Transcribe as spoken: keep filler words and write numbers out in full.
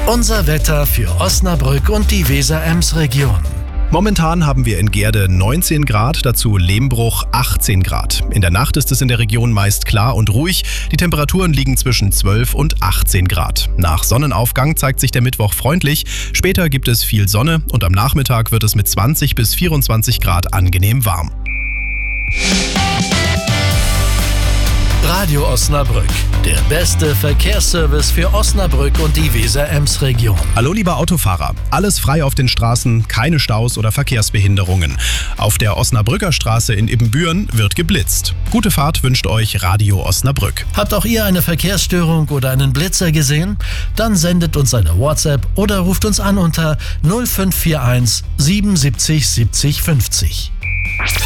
Unser Wetter für Osnabrück und die Weser-Ems-Region. Momentan haben wir in Gehrde neunzehn Grad, dazu Lehmbruch achtzehn Grad. In der Nacht ist es in der Region meist klar und ruhig. Die Temperaturen liegen zwischen zwölf und achtzehn Grad. Nach Sonnenaufgang zeigt sich der Mittwoch freundlich. Später gibt es viel Sonne und am Nachmittag wird es mit zwanzig bis vierundzwanzig Grad angenehm warm. Radio Osnabrück, der beste Verkehrsservice für Osnabrück und die Weser-Ems-Region. Hallo lieber Autofahrer, alles frei auf den Straßen, keine Staus oder Verkehrsbehinderungen. Auf der Osnabrücker Straße in Ibbenbüren wird geblitzt. Gute Fahrt wünscht euch Radio Osnabrück. Habt auch ihr eine Verkehrsstörung oder einen Blitzer gesehen? Dann sendet uns eine WhatsApp oder ruft uns an unter null fünf vier eins siebenundsiebzig siebzig fünfzig.